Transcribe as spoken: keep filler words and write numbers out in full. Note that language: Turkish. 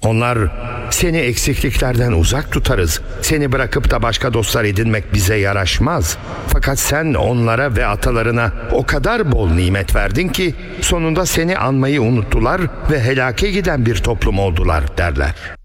Onlar seni eksikliklerden uzak tutarız. Seni bırakıp da başka dostlar edinmek bize yaraşmaz. Fakat sen onlara ve atalarına o kadar bol nimet verdin ki sonunda seni anmayı unuttular ve helake giden bir toplum oldular derler.